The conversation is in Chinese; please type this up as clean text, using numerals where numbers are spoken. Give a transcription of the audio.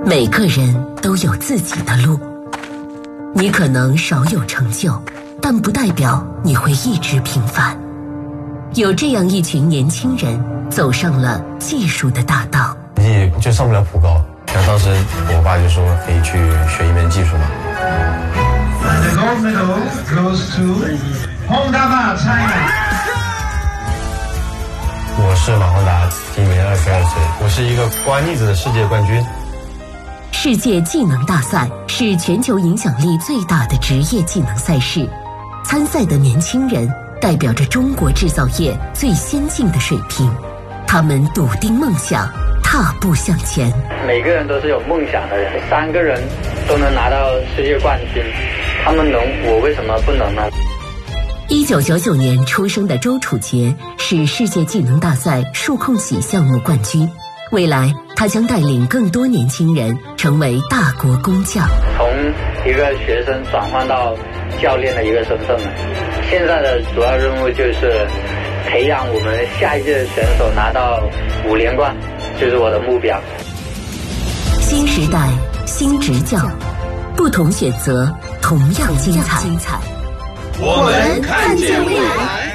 每个人都有自己的路，你可能少有成就，但不代表你会一直平凡。有这样一群年轻人走上了技术的大道， 你就上不了普高。像当时我爸就说可以去学一门技术嘛。 The gold medal goes to Hongdava China。 我是马宏达，今年22岁，我是一个刮腻子的世界冠军。 世界技能大赛是全球影响力最大的职业技能赛事，参赛的年轻人代表着中国制造业最先进的水平，他们笃定梦想，踏步向前。 每个人都是有梦想的人，3个人都能拿到世界冠军，他们能，我为什么不能呢 ？1999年出生的周楚杰是世界技能大赛数控喜项目冠军，未来他将带领更多年轻人成为大国工匠， 从一个学生转换到教练的一个身份了。现在的主要任务就是培养我们下一届的选手拿到5连冠，就是我的目标。 新时代新执教，不同选择同样精彩。 我们看见未来。